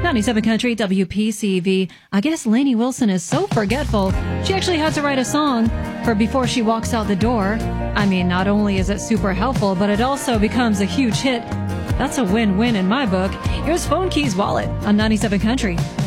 97 Country, WPCV. I guess Lainey Wilson is so forgetful, she actually had to write a song for Before She Walks Out the Door. I mean, not only is it super helpful, but it also becomes a huge hit. That's a win-win in my book. Here's Phone Keys Wallet on 97 Country.